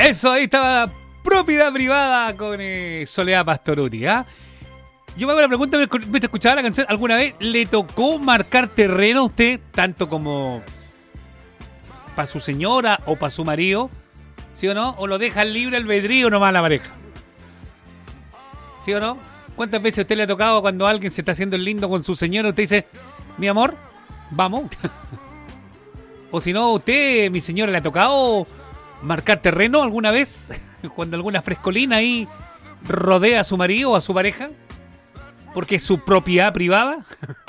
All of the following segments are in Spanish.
Eso, ahí estaba Propiedad Privada con Soledad Pastoruti, ¿ah? Yo me hago la pregunta mientras escuchaba la canción, ¿alguna vez le tocó marcar terreno a usted, tanto como para su señora o para su marido? ¿Sí o no? ¿O lo deja libre albedrío nomás a la pareja? ¿Sí o no? ¿Cuántas veces a usted le ha tocado cuando alguien se está haciendo el lindo con su señora? Usted dice, mi amor, vamos. O si no, usted, mi señora, ¿le ha tocado marcar terreno alguna vez? Cuando alguna frescolina ahí rodea a su marido o a su pareja. Porque es su propiedad privada.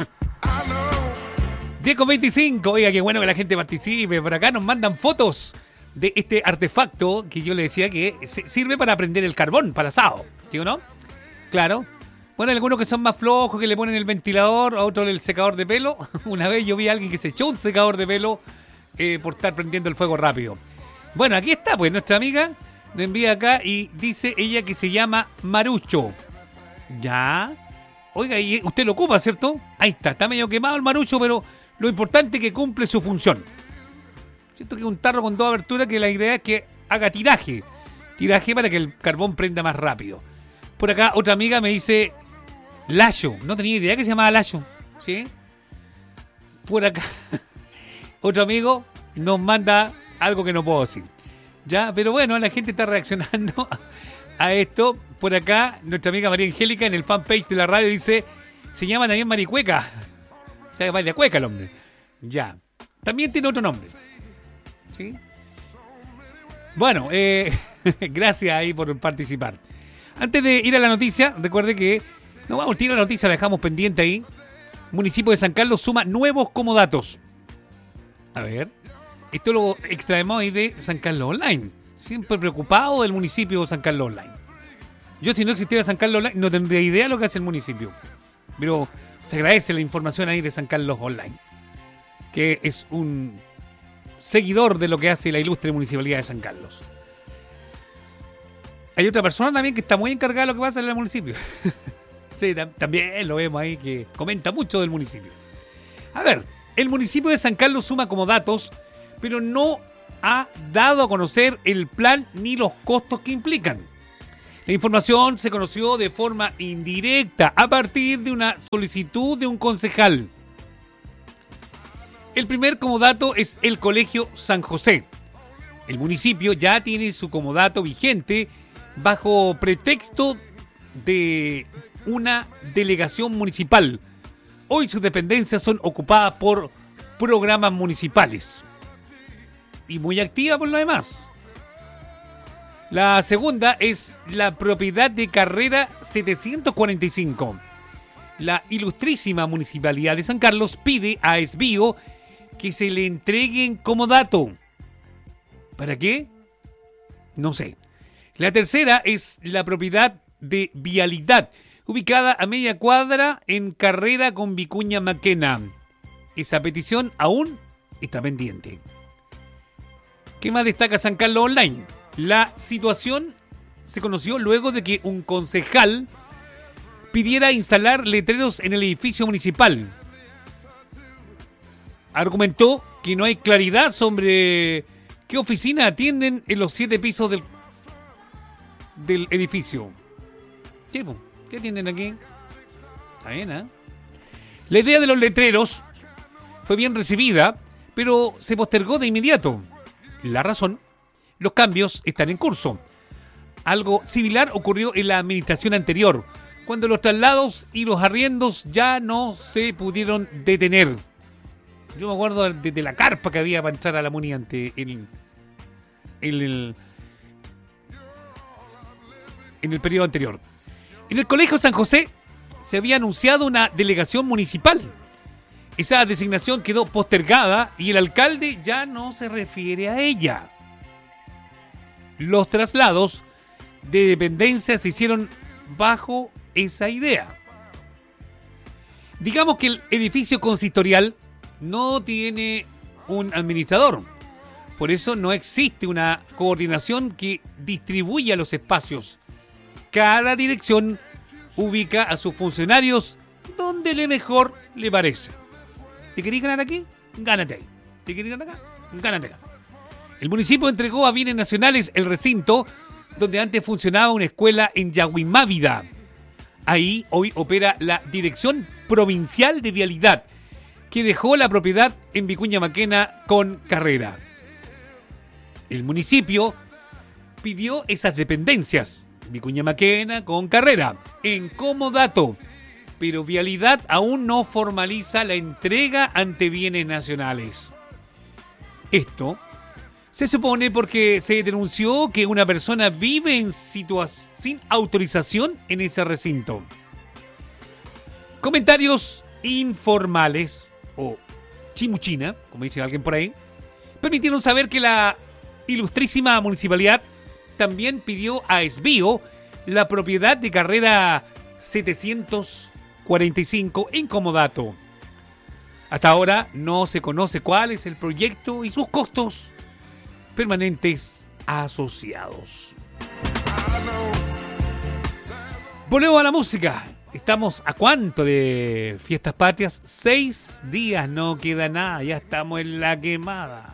10:25. Oiga, qué bueno que la gente participe. Por acá nos mandan fotos de este artefacto que yo le decía que sirve para prender el carbón para el asado. ¿Sí o no? Claro. Bueno, hay algunos que son más flojos, que le ponen el ventilador, a otro el secador de pelo. Una vez yo vi a alguien que se echó un secador de pelo por estar prendiendo el fuego rápido. Bueno, aquí está, pues nuestra amiga nos envía acá y dice ella que se llama Marucho. Ya. Oiga, y usted lo ocupa, ¿cierto? Ahí está medio quemado el Marucho, pero lo importante es que cumple su función. Siento que es un tarro con 2 aberturas que la idea es que haga tiraje. Tiraje para que el carbón prenda más rápido. Por acá otra amiga me dice Layo. No tenía idea que se llamaba Layo. ¿Sí? Por acá otro amigo nos manda algo que no puedo decir. Ya, pero bueno, la gente está reaccionando a esto. Por acá, nuestra amiga María Angélica en el fanpage de la radio dice, se llama también Maricueca. O sea, baila cueca el hombre. Ya. También tiene otro nombre. ¿Sí? Bueno, gracias ahí por participar. Antes de ir a la noticia, recuerde que no vamos a tirar la noticia, la dejamos pendiente ahí. Municipio de San Carlos suma nuevos comodatos. A ver, esto lo extraemos ahí de San Carlos Online. Siempre preocupado del municipio de San Carlos Online. Yo, si no existiera San Carlos Online, no tendría idea de lo que hace el municipio. Pero se agradece la información ahí de San Carlos Online, que es un seguidor de lo que hace la ilustre Municipalidad de San Carlos. Hay otra persona también que está muy encargada de lo que pasa en el municipio. Sí, también lo vemos ahí, que comenta mucho del municipio. A ver, el municipio de San Carlos suma como datos, pero no ha dado a conocer el plan ni los costos que implican. La información se conoció de forma indirecta a partir de una solicitud de un concejal. El primer comodato es el Colegio San José. El municipio ya tiene su comodato vigente bajo pretexto de una delegación municipal. Hoy sus dependencias son ocupadas por programas municipales. Y muy activa por lo demás. La segunda es la propiedad de carrera 745. La ilustrísima Municipalidad de San Carlos pide a Esbío que se le entreguen como dato. ¿Para qué? No sé. La tercera es la propiedad de Vialidad, ubicada a media cuadra en carrera con Vicuña Maquena. Esa petición aún está pendiente. ¿Qué más destaca San Carlos Online? La situación se conoció luego de que un concejal pidiera instalar letreros en el edificio municipal. Argumentó que no hay claridad sobre qué oficina atienden en los 7 pisos del edificio. ¿Qué atienden aquí? Está bien, ¿eh? La idea de los letreros fue bien recibida, pero se postergó de inmediato. La razón: los cambios están en curso. Algo similar ocurrió en la administración anterior, cuando los traslados y los arriendos ya no se pudieron detener. Yo me acuerdo de la carpa que había para entrar a la Muni ante en el periodo anterior. En el Colegio San José se había anunciado una delegación municipal. Esa designación quedó postergada y el alcalde ya no se refiere a ella. Los traslados de dependencias se hicieron bajo esa idea. Digamos que el edificio consistorial no tiene un administrador. Por eso no existe una coordinación que distribuya los espacios. Cada dirección ubica a sus funcionarios donde mejor le parece. ¿Te querés ganar aquí? Gánate ahí. ¿Te querés ganar acá? Gánate acá. El municipio entregó a bienes nacionales el recinto donde antes funcionaba una escuela en Yaguimávida. Ahí hoy opera la Dirección Provincial de Vialidad, que dejó la propiedad en Vicuña Maquena con Carrera. El municipio pidió esas dependencias, Vicuña Maquena con Carrera, en comodato, pero Vialidad aún no formaliza la entrega ante bienes nacionales. Esto se supone porque se denunció que una persona vive sin autorización en ese recinto. Comentarios informales o chimuchina, como dice alguien por ahí, permitieron saber que la ilustrísima municipalidad también pidió a Esbío la propiedad de Carrera 745 en comodato. Hasta ahora no se conoce cuál es el proyecto y sus costos permanentes asociados. Volvemos a la música. Estamos a cuánto de fiestas patrias? 6 días, no queda nada, ya estamos en la quemada.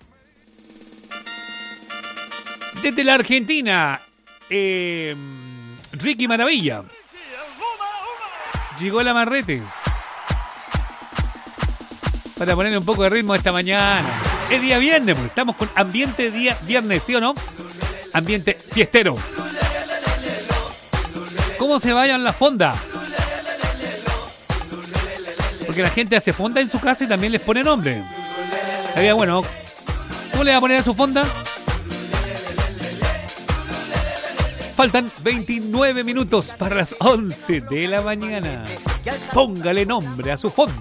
Desde la Argentina, Ricky Maravilla. Llegó el amarrete para ponerle un poco de ritmo esta mañana. Es día viernes, porque estamos con ambiente de día viernes, ¿sí o no? Ambiente fiestero. ¿Cómo se vayan las fondas? Porque la gente hace fonda en su casa y también les pone nombre. Estaría bueno. ¿Cómo le va a poner a su fonda? Faltan 29 minutos para las 11 de la mañana. Póngale nombre a su fonda.